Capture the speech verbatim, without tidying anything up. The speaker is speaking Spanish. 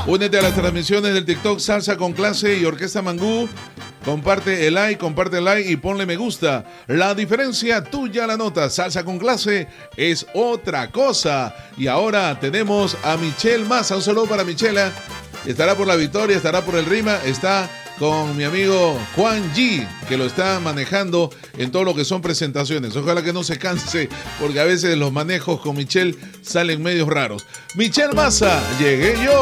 Únete a las transmisiones del TikTok Salsa con Clase y Orquesta Mangú. Comparte el like, comparte el like y ponle me gusta. La diferencia tú ya la notas. Salsa con Clase es otra cosa. Y ahora tenemos a Michelle Maza. Un saludo para Michela. Estará por la victoria, estará por el Rima, está con mi amigo Juan G, que lo está manejando en todo lo que son presentaciones. Ojalá que no se canse, porque a veces los manejos con Michelle salen medios raros. Michelle Maza, llegué yo.